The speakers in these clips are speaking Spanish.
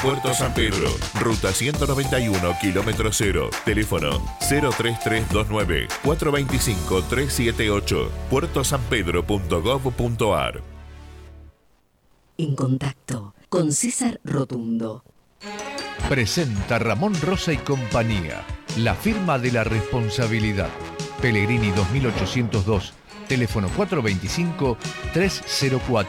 Puerto San Pedro, ruta 191, kilómetro 0, teléfono 03329 425 378, puertosanpedro.gov.ar. En contacto con César Rotundo. Presenta Ramón Rosa y compañía, la firma de la responsabilidad. Pellegrini 2802, teléfono 425-304.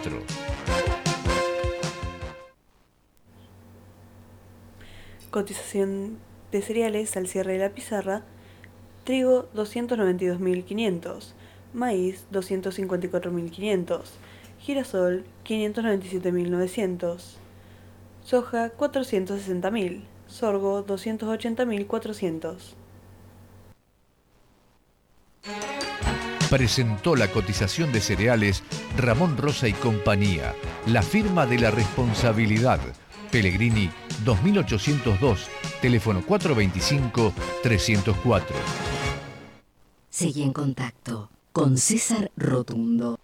Cotización de cereales al cierre de la pizarra: trigo 292.500, maíz 254.500, girasol 597.900, soja 460.000, sorgo 280.400. Presentó la cotización de cereales Ramón Rosa y compañía, la firma de la responsabilidad. Pellegrini 2802, teléfono 425-304. Seguí en contacto con César Rotundo.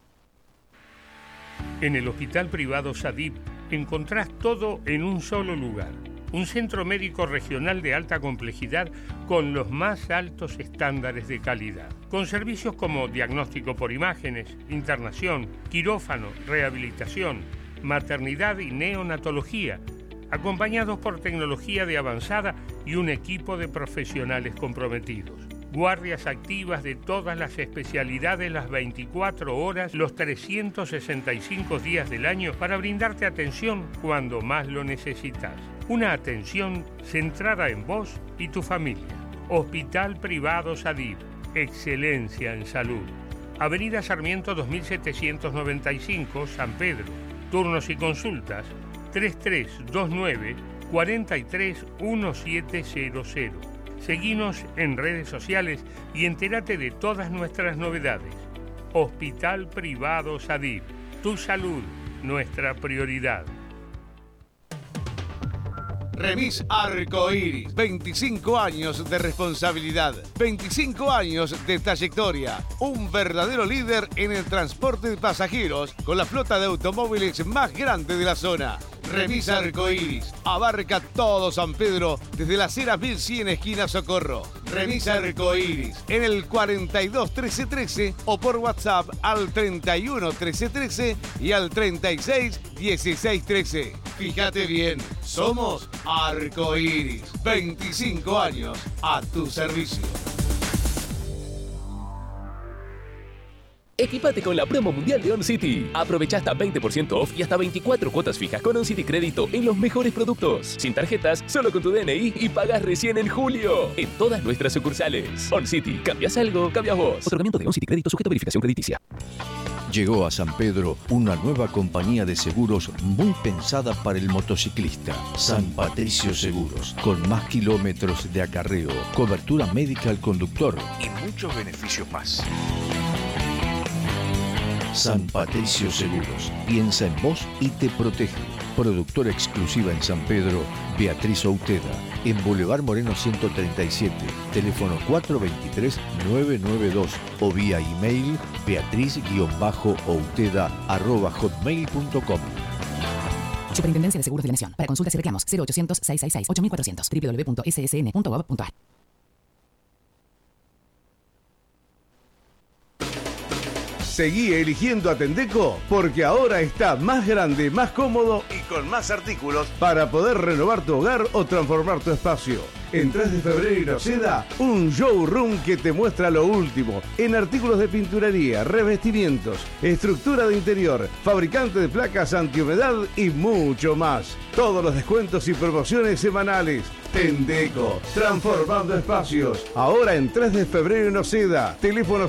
En el Hospital Privado Sadib encontrás todo en un solo lugar. Un centro médico regional de alta complejidad con los más altos estándares de calidad. Con servicios como diagnóstico por imágenes, internación, quirófano, rehabilitación, maternidad y neonatología, acompañados por tecnología de avanzada y un equipo de profesionales comprometidos. Guardias activas de todas las especialidades las 24 horas, los 365 días del año para brindarte atención cuando más lo necesitas. Una atención centrada en vos y tu familia. Hospital Privado Sadib. Excelencia en salud. Avenida Sarmiento 2795, San Pedro. Turnos y consultas 3329 43 1700. Seguinos en redes sociales y entérate de todas nuestras novedades. Hospital Privado Sadib. Tu salud, nuestra prioridad. Remis Arcoiris, 25 años de responsabilidad, 25 años de trayectoria, un verdadero líder en el transporte de pasajeros con la flota de automóviles más grande de la zona. Remis Arcoiris abarca todo San Pedro desde la acera 1100 esquina Socorro. Remis Arcoiris en el 42 13 13 o por WhatsApp al 31 13 13 y al 36 16 13. Fíjate bien, somos Arcoiris, 25 años a tu servicio. Equipate con la promo mundial de OnCity. Aprovecha hasta 20% off y hasta 24 cuotas fijas con OnCity Crédito en los mejores productos. Sin tarjetas, solo con tu DNI y pagas recién en julio. En todas nuestras sucursales. OnCity. ¿Cambias algo? Cambias vos. Otorgamiento de OnCity Crédito sujeto a verificación crediticia. Llegó a San Pedro una nueva compañía de seguros muy pensada para el motociclista. San Patricio Seguros, con más kilómetros de acarreo, cobertura médica al conductor y muchos beneficios más. San Patricio Seguros, piensa en vos y te protege. Productora exclusiva en San Pedro, Beatriz Outeda, en Boulevard Moreno 137, teléfono 423-992 o vía email beatriz-outeda@hotmail.com. Superintendencia de Seguros de la Nación. Para consultas y reclamos 0800-666-8400 www.ssn.gov.ar. Seguí eligiendo a Tendeco porque ahora está más grande, más cómodo y con más artículos para poder renovar tu hogar o transformar tu espacio. En 3 de febrero y Noceda, un showroom que te muestra lo último en artículos de pinturería, revestimientos, estructura de interior, fabricante de placas antihumedad y mucho más. Todos los descuentos y promociones semanales. Tendeco, transformando espacios. Ahora en 3 de febrero en Noceda, teléfono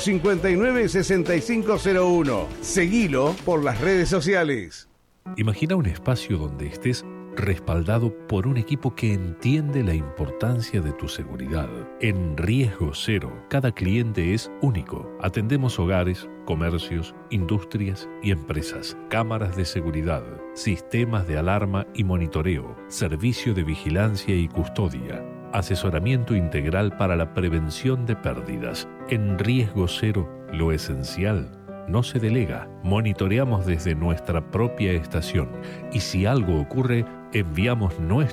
59-6501. Seguilo por las redes sociales. Imagina un espacio donde estés respaldado por un equipo que entiende la importancia de tu seguridad. En Riesgo Cero, cada cliente es único. Atendemos hogares, comercios, industrias y empresas, cámaras de seguridad, sistemas de alarma y monitoreo, servicio de vigilancia y custodia, asesoramiento integral para la prevención de pérdidas. En Riesgo Cero, lo esencial no se delega. Monitoreamos desde nuestra propia estación y si algo ocurre, enviamos nuestro